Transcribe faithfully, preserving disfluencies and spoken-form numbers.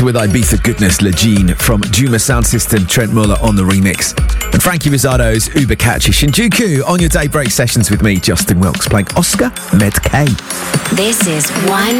with Ibiza Goodness, Legine from Juma Sound System, Trent Muller on the remix. And Frankie Rizzado's Uber Catchy Shinjuku on your daybreak sessions with me, Justin Wilkes, playing Oscar Med K. This is One